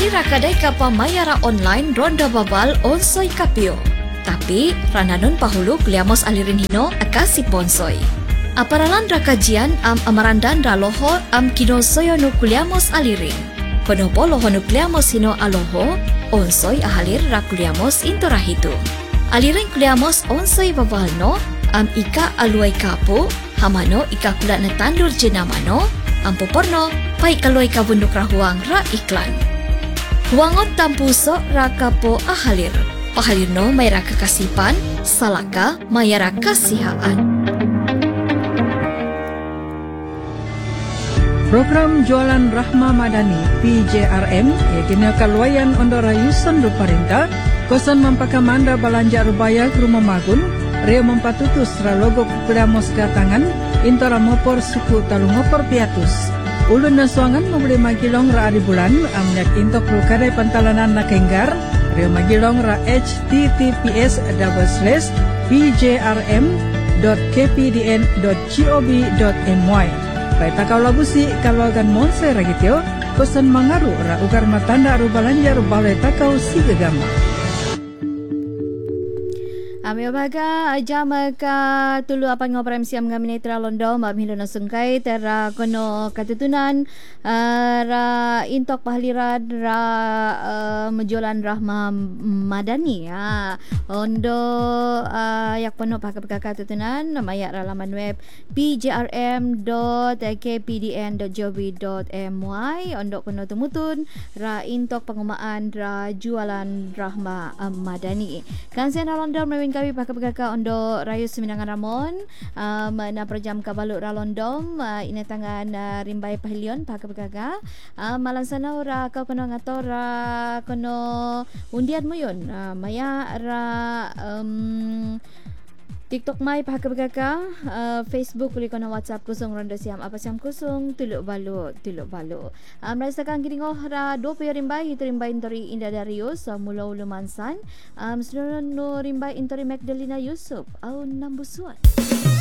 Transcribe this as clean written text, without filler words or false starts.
Hari rakadai kapa mayara online ronda babal onsoi kapio. Tapi rananon pahulu kliamos alirin hino akasi bonsoi. Aparalan rakajian amarandan raloho kinosoyo nu kliamos alirin. Konopo loho nu kliamos hino aloho onsoi ahalir rakuliamos intorahitu. Alirin kliamos onsoi babalno ika aluai kapu hamano ika kulat na tandur jenamano poporno pai kaloi kabunduk rahuang ra iklan. Huangot tampuso rakapo ahalir. Pahalirno may rakakasipan, salaka may rakasihaan. Program Jualan Rahma Madani PJRM yakini kalwayan ondora yuson ruparinta kosan mampakamanda balanja rubaya ke rumah magun rea mempatutus ralogo kukulamos gatangan intora mopor suku talungopor piatus ulun nasuangan membeli magilong ra ari bulan amnek intok lukare pantalanan nakenggar rea magilong ra https://pjrm.kpdn.gov.my Baita kau labusi kalau agan monse ragityo kosan mangaru ra ugar matanda ru balanja ru balai takau si gegama. Ambil baga jama ka tulu apa ngobrol siam ngamini tra londo mamilo na sungkai tera kono katutunan ra intok pahliran ra menjualan Rahma Madani ondo yak pono pakak katutunan namanya laman web pjrm.kpdn.gov.my ondo kono tumutun ra intok pengumaan ra jualan Rahma Madani kan sen londo kami pakak ondo rayu seminangan ramon na perjam kabaluk ralondom ina tangan rimbai pahilion pakak malan sana ora kau kono ngator kono undian muyun maya ra TikTok mai pakak Facebook kuli kono WhatsApp kusung rondo siam apa siam kusung tuluk balu merasakan giringoh ra 20 rimbai itu rimbai intori Indah Darius mula ulu mansan seluruh no rimbai intori Magdalena Yusuf au nambusuan.